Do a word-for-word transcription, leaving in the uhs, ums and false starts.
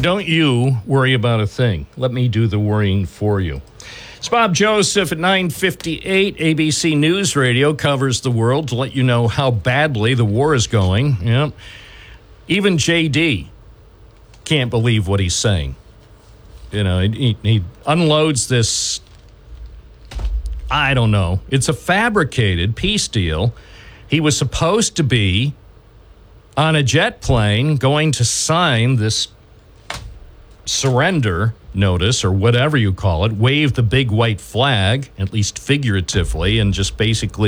don't you worry about a thing. Let me do the worrying for you. It's Bob Joseph at nine fifty-eight. A B C News Radio covers the world to let you know how badly the war is going. Yep. Even J D can't believe what he's saying. You know, he, he unloads this, I don't know. It's a fabricated peace deal. He was supposed to be on a jet plane going to sign this surrender notice or whatever you call it, wave the big white flag, at least figuratively, and just basically